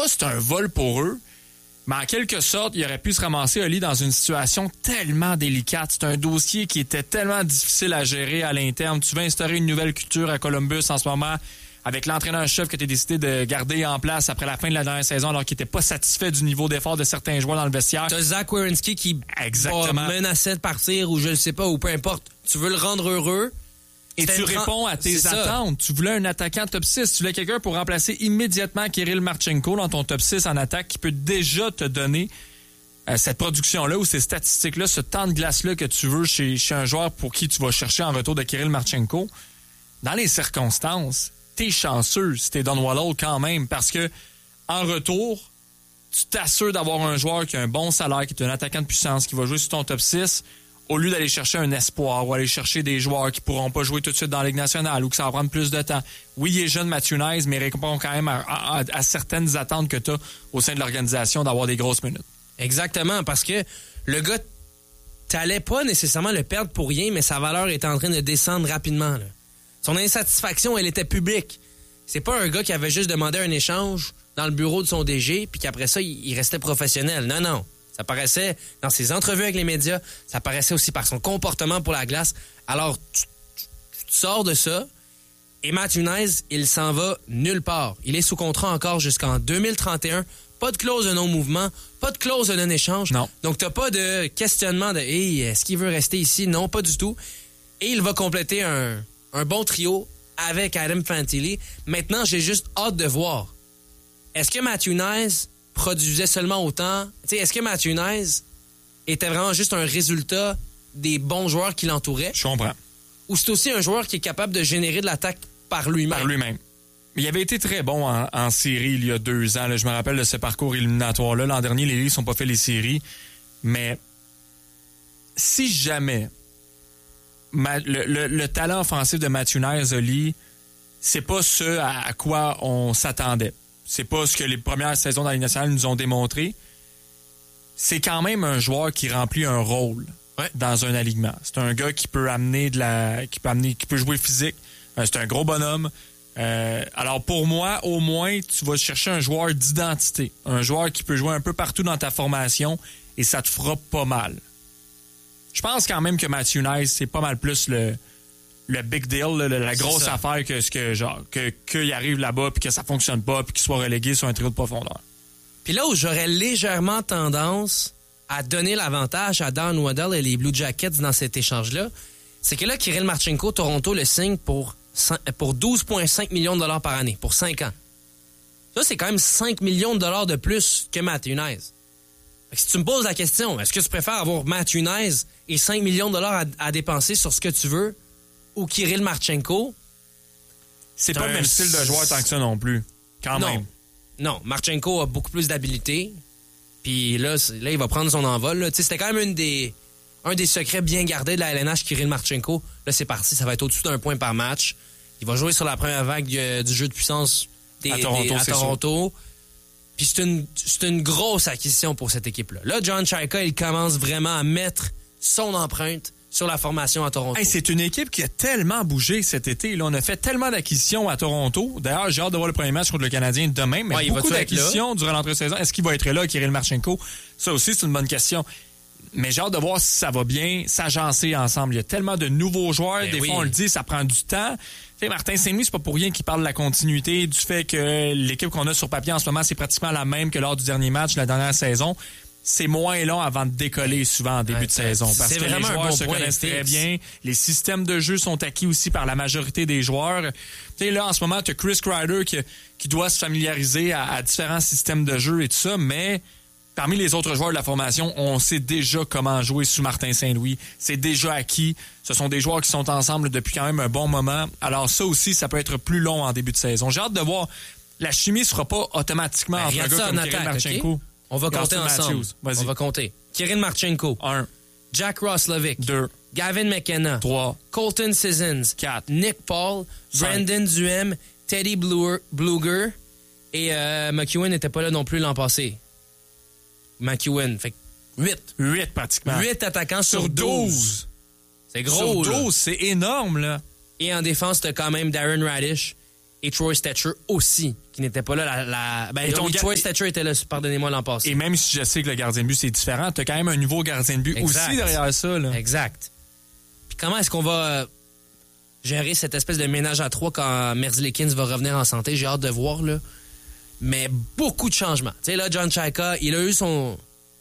c'est un vol pour eux. Mais en quelque sorte, il aurait pu se ramasser, Oli, dans une situation tellement délicate. C'est un dossier qui était tellement difficile à gérer à l'interne. Tu veux instaurer une nouvelle culture à Columbus en ce moment avec l'entraîneur-chef que tu as décidé de garder en place après la fin de la dernière saison alors qu'il n'était pas satisfait du niveau d'effort de certains joueurs dans le vestiaire. T'as Zach Werenski qui menaçait de partir ou je ne sais pas, ou peu importe. Tu veux le rendre heureux. Et tu réponds à tes attentes. Tu voulais un attaquant top 6. Tu voulais quelqu'un pour remplacer immédiatement Kirill Marchenko dans ton top 6 en attaque qui peut déjà te donner cette production-là ou ces statistiques-là, ce temps de glace-là que tu veux chez un joueur pour qui tu vas chercher en retour de Kirill Marchenko. Dans les circonstances, t'es chanceux si t'es Don Waddell quand même parce que en retour, tu t'assures d'avoir un joueur qui a un bon salaire, qui est un attaquant de puissance, qui va jouer sur ton top 6 au lieu d'aller chercher un espoir ou aller chercher des joueurs qui pourront pas jouer tout de suite dans la Ligue nationale ou que ça va prendre plus de temps. Oui, il est jeune, Matthew Knies, mais il répond quand même à certaines attentes que tu as au sein de l'organisation d'avoir des grosses minutes. Exactement, parce que le gars, t'allais pas nécessairement le perdre pour rien, mais sa valeur est en train de descendre rapidement. Là. Son insatisfaction, elle était publique. C'est pas un gars qui avait juste demandé un échange dans le bureau de son DG puis qu'après ça, il restait professionnel. Non. Ça paraissait dans ses entrevues avec les médias, ça paraissait aussi par son comportement pour la glace. Alors, tu sors de ça et Matthew Knies, il s'en va nulle part. Il est sous contrat encore jusqu'en 2031. Pas de clause de non-mouvement, pas de clause de non-échange. Non. Donc, t'as pas de questionnement de « Hey, est-ce qu'il veut rester ici? » Non, pas du tout. Et il va compléter un bon trio avec Adam Fantilli. Maintenant, j'ai juste hâte de voir. Est-ce que Matthew Knies produisait seulement autant? T'sais, est-ce que Matthew Knies était vraiment juste un résultat des bons joueurs qui l'entouraient? Je comprends. Ou c'est aussi un joueur qui est capable de générer de l'attaque par lui-même? Par lui-même. Il avait été très bon en série il y a 2 ans. Là. Je me rappelle de ce parcours éliminatoire-là. L'an dernier, les Leafs n'ont pas fait les séries. Mais si jamais le talent offensif de Matthew Knies, Oli, c'est pas ce à quoi on s'attendait. C'est pas ce que les premières saisons dans la Ligue nationale nous ont démontré. C'est quand même un joueur qui remplit un rôle dans un alignement. C'est un gars qui peut amener qui peut jouer physique. C'est un gros bonhomme. Alors pour moi, au moins, tu vas chercher un joueur d'identité. Un joueur qui peut jouer un peu partout dans ta formation et ça te fera pas mal. Je pense quand même que Matthew Knies, c'est pas mal plus le big deal, la grosse affaire qu'il arrive là-bas puis que ça fonctionne pas puis qu'il soit relégué sur un trio de profondeur. Puis là où j'aurais légèrement tendance à donner l'avantage à Don Waddell et les Blue Jackets dans cet échange-là, c'est que là, Kirill Marchenko, Toronto le signe pour 12,5 millions de dollars par année, pour 5 ans. Ça, c'est quand même 5 millions de dollars de plus que Matthew Knies. Si tu me poses la question, est-ce que tu préfères avoir Matthew Knies et 5 millions de dollars à dépenser sur ce que tu veux ou Kirill Marchenko? C'est pas le même style de joueur tant que ça non plus. Quand même. Non, Marchenko a beaucoup plus d'habileté. Puis là, il va prendre son envol. Là. C'était quand même un des secrets bien gardés de la LNH, Kirill Marchenko. Là, c'est parti. Ça va être au-dessus d'1 point par match. Il va jouer sur la première vague du jeu de puissance à Toronto. Puis c'est une grosse acquisition pour cette équipe-là. Là, John Chayka, il commence vraiment à mettre son empreinte sur la formation à Toronto. Hey, c'est une équipe qui a tellement bougé cet été. Là, on a fait tellement d'acquisitions à Toronto. D'ailleurs, j'ai hâte de voir le premier match contre le Canadien demain. Mais beaucoup d'acquisitions durant l'entre-saison. Est-ce qu'il va être là, Kirill Marchenko? Ça aussi, c'est une bonne question. Mais j'ai hâte de voir si ça va bien s'agencer ensemble. Il y a tellement de nouveaux joueurs. Des fois, on le dit, ça prend du temps. Tu sais, Martin Saint-Louis, c'est pas pour rien qu'il parle de la continuité, du fait que l'équipe qu'on a sur papier en ce moment, c'est pratiquement la même que lors du dernier match de la dernière saison. C'est moins long avant de décoller souvent en début de saison. Parce que les joueurs se connaissent très bien. Les systèmes de jeu sont acquis aussi par la majorité des joueurs. Tu sais, là, en ce moment, tu as Chris Kreider qui doit se familiariser à différents systèmes de jeu et tout ça, mais parmi les autres joueurs de la formation, on sait déjà comment jouer sous Martin Saint-Louis. C'est déjà acquis. Ce sont des joueurs qui sont ensemble depuis quand même un bon moment. Alors ça aussi, ça peut être plus long en début de saison. J'ai hâte de voir. La chimie ne sera pas automatiquement entre un gars comme Kirill Marchenko. Okay? On va compter ensemble. On va compter. Kirill Marchenko. 1. Jack Roslovic. 2. Gavin McKenna. 3. Colton Sissons. 4. Nick Paul. 5. Brandon Duhem. Teddy Bluger. Et McEwen n'était pas là non plus l'an passé. McEwen. Fait 8. 8 pratiquement. 8 attaquants sur 12. C'est gros. Sur 12, c'est énorme, là. Et en défense, t'as quand même Darren Radish et Troy Stetcher aussi, qui n'était pas là. Troy Stecher était là, pardonnez-moi, l'an passé. Et même si je sais que le gardien de but, c'est différent, t'as quand même un nouveau gardien de but aussi derrière ça. Là. Exact. Puis comment est-ce qu'on va gérer cette espèce de ménage à trois quand Merzlikins va revenir en santé? J'ai hâte de voir, là. Mais beaucoup de changements. Tu sais, là, John Chayka, il a eu son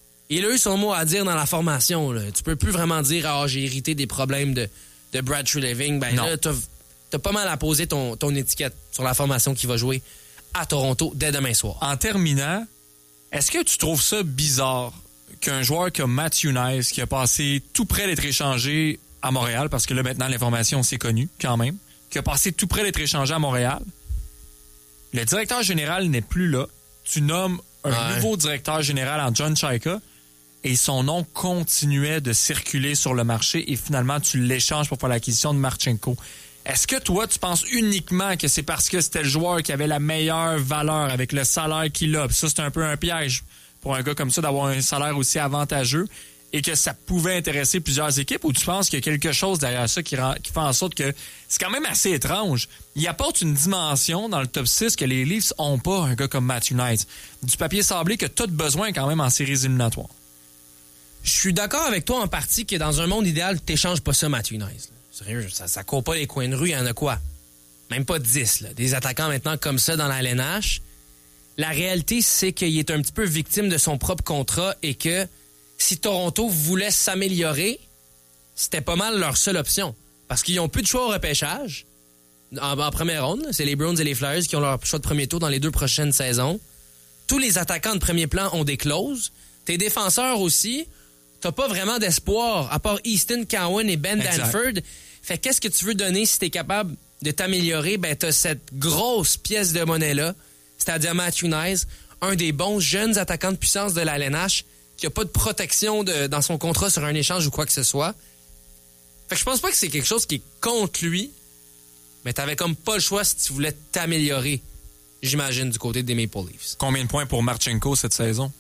mot à dire dans la formation. Là. Tu peux plus vraiment dire « j'ai hérité des problèmes de Brad Treliving ». Ben là, t'as pas mal à poser ton étiquette sur la formation qui va jouer à Toronto dès demain soir. En terminant, est-ce que tu trouves ça bizarre qu'un joueur comme Matthew Knies, qui a passé tout près d'être échangé à Montréal, parce que là, maintenant, l'information s'est connue quand même, qui a passé tout près d'être échangé à Montréal, le directeur général n'est plus là. Tu nommes un nouveau directeur général en John Chayka et son nom continuait de circuler sur le marché et finalement, tu l'échanges pour faire l'acquisition de Marchenko. Est-ce que toi, tu penses uniquement que c'est parce que c'était le joueur qui avait la meilleure valeur avec le salaire qu'il a? Puis ça, c'est un peu un piège pour un gars comme ça d'avoir un salaire aussi avantageux et que ça pouvait intéresser plusieurs équipes, ou tu penses qu'il y a quelque chose derrière ça qui fait en sorte que c'est quand même assez étrange? Il apporte une dimension dans le top 6 que les Leafs n'ont pas, un gars comme Matthew Knies. Du papier sablé que tu as besoin quand même en séries éliminatoires. Je suis d'accord avec toi en partie que dans un monde idéal, tu n'échanges pas ça, Matthew Knies. Sérieux, ça court pas les coins de rue, il y en a quoi? Même pas 10, là. Des attaquants maintenant comme ça dans la LNH. La réalité, c'est qu'il est un petit peu victime de son propre contrat et que si Toronto voulait s'améliorer, c'était pas mal leur seule option. Parce qu'ils ont plus de choix au repêchage en première ronde. C'est les Browns et les Flyers qui ont leur choix de premier tour dans les 2 prochaines saisons. Tous les attaquants de premier plan ont des clauses. Tes défenseurs aussi, t'as pas vraiment d'espoir, à part Easton Cowan et Ben Danford. Fait qu'est-ce que tu veux donner si t'es capable de t'améliorer? Ben, t'as cette grosse pièce de monnaie-là, c'est-à-dire Matthew Knies, un des bons jeunes attaquants de puissance de la LNH, qui a pas de protection dans son contrat sur un échange ou quoi que ce soit. Fait que je pense pas que c'est quelque chose qui est contre lui, mais t'avais comme pas le choix si tu voulais t'améliorer, j'imagine, du côté des Maple Leafs. Combien de points pour Marchenko cette saison?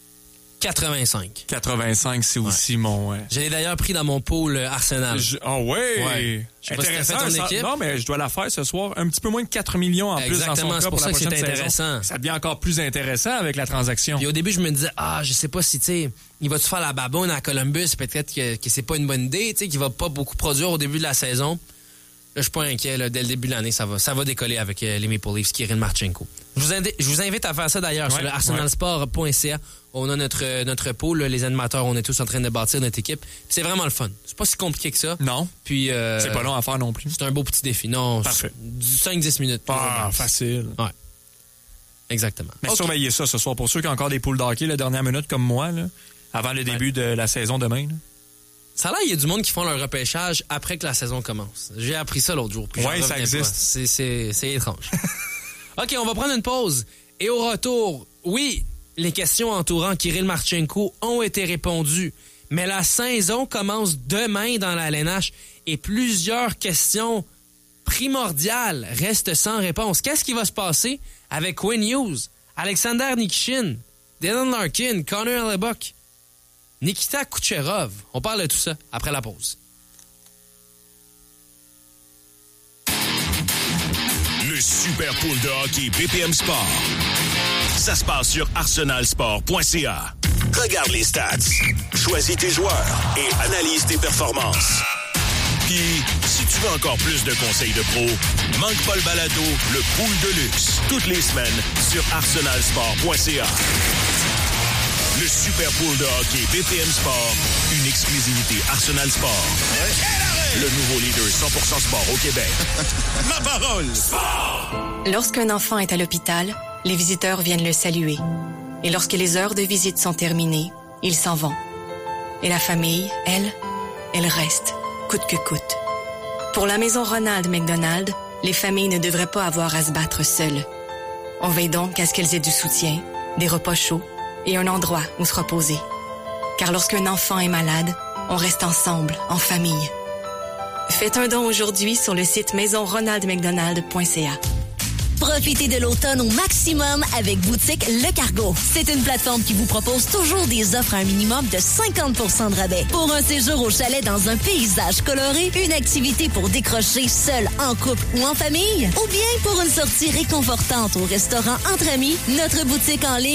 85. 85, c'est aussi mon... Je l'ai d'ailleurs pris dans mon pool Arsenal. Ouais. Je sais pas si t'as fait ton équipe. Non, mais je dois la faire ce soir. Un petit peu moins de 4 millions en plus dans son cas pour la prochaine saison. Intéressant. Ça devient encore plus intéressant avec la transaction. Puis au début, je me disais, je sais pas si, tu sais, il va-tu faire la baboune à Columbus? Peut-être que c'est pas une bonne idée, tu sais, qu'il va pas beaucoup produire au début de la saison. Là, je suis pas inquiet. Là, dès le début de l'année, ça va décoller avec les Maple Leafs, Kirill Marchenko. Je vous invite à faire ça d'ailleurs sur le arsenalsport.ca. On a notre pool, les animateurs, on est tous en train de bâtir notre équipe. Puis c'est vraiment le fun. C'est pas si compliqué que ça. Non. Puis c'est pas long à faire non plus. C'est un beau petit défi. Non, parfait. 5-10 minutes. Facile. Ouais. Exactement. Mais surveillez ça ce soir. Pour ceux qui ont encore des poules d'hockey, la dernière minute comme moi, là, avant le début de la saison demain. Là. Ça a l'air, il y a du monde qui font leur repêchage après que la saison commence. J'ai appris ça l'autre jour. Oui, ça existe. C'est étrange. OK, on va prendre une pause. Et au retour, oui, les questions entourant Kirill Marchenko ont été répondues. Mais la saison commence demain dans la LNH et plusieurs questions primordiales restent sans réponse. Qu'est-ce qui va se passer avec Quinn Hughes, Alexander Nikishin, Dylan Larkin, Connor Hellebuyck, Nikita Kucherov? On parle de tout ça après la pause. Le Super Pool de hockey BPM Sport. Ça se passe sur arsenalsport.ca. Regarde les stats, choisis tes joueurs et analyse tes performances. Puis, si tu veux encore plus de conseils de pro, manque pas le balado, le Pool de luxe, toutes les semaines sur arsenalsport.ca. Le Super Pool de hockey BPM Sport, une exclusivité Arsenal Sport. Le nouveau leader 100% sport au Québec. Ma parole! Sport! Lorsqu'un enfant est à l'hôpital, les visiteurs viennent le saluer. Et lorsque les heures de visite sont terminées, ils s'en vont. Et la famille, elle reste, coûte que coûte. Pour la maison Ronald McDonald, les familles ne devraient pas avoir à se battre seules. On veille donc à ce qu'elles aient du soutien, des repas chauds et un endroit où se reposer. Car lorsqu'un enfant est malade, on reste ensemble, en famille. Faites un don aujourd'hui sur le site maisonronaldmcdonald.ca. Profitez de l'automne au maximum avec Boutique Le Cargo. C'est une plateforme qui vous propose toujours des offres à un minimum de 50% de rabais. Pour un séjour au chalet dans un paysage coloré, une activité pour décrocher seul, en couple ou en famille, ou bien pour une sortie réconfortante au restaurant entre amis, notre boutique en ligne